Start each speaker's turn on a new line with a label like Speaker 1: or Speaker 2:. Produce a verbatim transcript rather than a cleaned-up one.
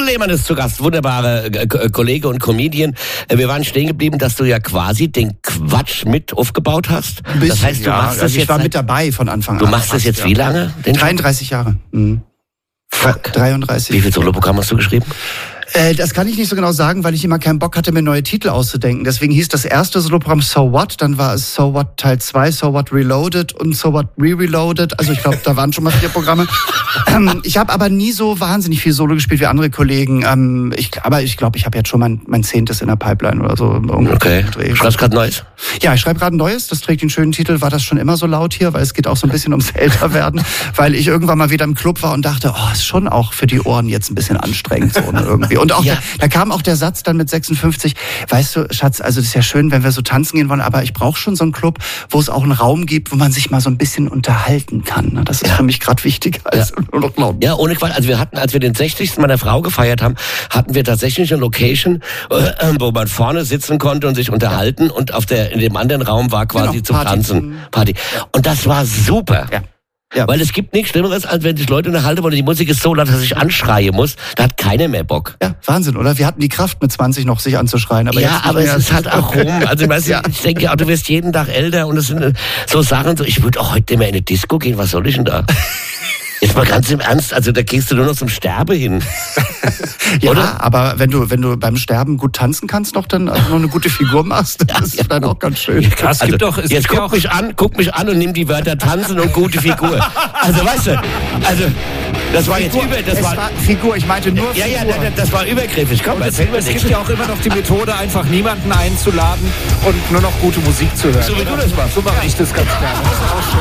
Speaker 1: Lehmann ist zu Gast, wunderbare äh, Kollege und Comedian. Äh, wir waren stehen geblieben, dass du ja quasi den Quatsch mit aufgebaut hast.
Speaker 2: Ein bisschen,
Speaker 1: das heißt, du
Speaker 2: ja,
Speaker 1: machst das
Speaker 2: also ich
Speaker 1: jetzt
Speaker 2: war
Speaker 1: seit,
Speaker 2: mit dabei von Anfang
Speaker 1: Du
Speaker 2: an.
Speaker 1: machst das jetzt
Speaker 2: ja.
Speaker 1: wie lange? Den
Speaker 2: dreiunddreißig Jahre. Mhm.
Speaker 1: Fuck.
Speaker 2: dreiunddreißig.
Speaker 1: Wie viel Soloprogramm hast du geschrieben?
Speaker 2: Äh, das kann ich nicht so genau sagen, weil ich immer keinen Bock hatte, mir neue Titel auszudenken. Deswegen hieß das erste Soloprogramm So What, dann war es So What Teil zwei, So What Reloaded und So What Re-Reloaded. Also ich glaube, da waren schon mal vier Programme. ähm, ich habe aber nie so wahnsinnig viel Solo gespielt wie andere Kollegen. Ähm, ich, aber ich glaube, ich habe jetzt schon mein, mein zehntes in der Pipeline oder so.
Speaker 1: Okay. Schreibst gerade Neues?
Speaker 2: Ja, ich schreibe gerade ein Neues. Das trägt den schönen Titel, war das schon immer so laut hier? Weil es geht auch so ein bisschen ums Älterwerden. Weil ich irgendwann mal wieder im Club war und dachte, oh, ist schon auch für die Ohren jetzt ein bisschen anstrengend so ne, irgendwie. Und auch
Speaker 1: ja.
Speaker 2: da, da kam auch der Satz dann mit sechsundfünfzig, weißt du, Schatz, also das ist ja schön, wenn wir so tanzen gehen wollen, aber ich brauche schon so einen Club, wo es auch einen Raum gibt, wo man sich mal so ein bisschen unterhalten kann. Das ist ja. für mich gerade wichtiger als
Speaker 1: ja.
Speaker 2: nur noch glauben.
Speaker 1: Ja, ohne Quatsch. Also wir hatten, als wir den sechzigsten meiner Frau gefeiert haben, hatten wir tatsächlich eine Location, äh, wo man vorne sitzen konnte und sich unterhalten ja. und auf der in dem anderen Raum war quasi
Speaker 2: genau,
Speaker 1: zum
Speaker 2: Party.
Speaker 1: Tanzen Party. Und das war super.
Speaker 2: Ja. Ja.
Speaker 1: Weil es gibt nichts Schlimmeres, als wenn sich Leute unterhalten wollen, die Musik ist so laut, dass ich anschreie muss. Da hat keiner mehr Bock.
Speaker 2: Ja, Wahnsinn, oder? Wir hatten die Kraft mit zwanzig noch, sich anzuschreien. Aber
Speaker 1: ja,
Speaker 2: jetzt
Speaker 1: aber
Speaker 2: mehr.
Speaker 1: es ist halt auch rum. Also ich, weiß, ja. ich denke, ja, du wirst jeden Tag älter und es sind so Sachen, so, ich würde auch heute mehr in eine Disco gehen, was soll ich denn da? Jetzt mal ganz im Ernst, also da gehst du nur noch zum Sterbe hin.
Speaker 2: Ja,
Speaker 1: oder?
Speaker 2: Aber wenn du, wenn du beim Sterben gut tanzen kannst, noch dann also noch eine gute Figur machst, das ist ja, dann auch ganz schön.
Speaker 1: Ja, also, gibt doch, jetzt guck auch mich an, guck mich an und nimm die Wörter tanzen und gute Figur. Also weißt du, also das war jetzt
Speaker 2: Figur,
Speaker 1: über, das
Speaker 2: es
Speaker 1: war,
Speaker 2: war Figur, ich meinte nur
Speaker 1: ja,
Speaker 2: Figur.
Speaker 1: Ja, ja, das war übergriffig. Komm,
Speaker 3: es, es gibt ja auch immer noch die Methode, einfach niemanden einzuladen und nur noch gute Musik zu hören.
Speaker 1: So wie du das machst.
Speaker 3: So mache ich das ganz gerne.